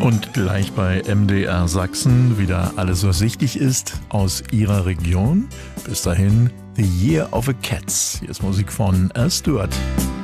Und gleich bei MDR Sachsen wieder alles, was wichtig ist aus Ihrer Region. Bis dahin, The Year of the Cats. Hier ist Musik von Stewart.